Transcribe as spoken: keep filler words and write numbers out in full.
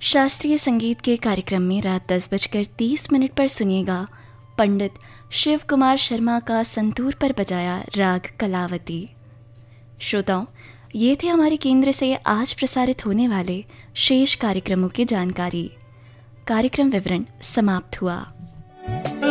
शास्त्रीय संगीत के कार्यक्रम में रात दस बजकर तीस मिनट पर सुनिएगा पंडित शिव कुमार शर्मा का संतूर पर बजाया राग कलावती। श्रोताओं, ये थे हमारे केंद्र से आज प्रसारित होने वाले शेष कार्यक्रमों की जानकारी। कार्यक्रम विवरण समाप्त हुआ।